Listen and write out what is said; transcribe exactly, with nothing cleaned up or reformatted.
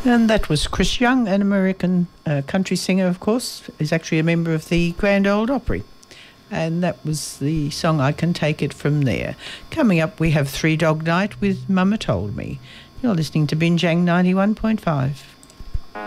And that was Chris Young, an American uh, country singer, of course. He's actually a member of the Grand Ole Opry. And that was the song I Can Take It From There. Coming up, we have Three Dog Night with Mama Told Me. You're listening to Binjang ninety-one point five.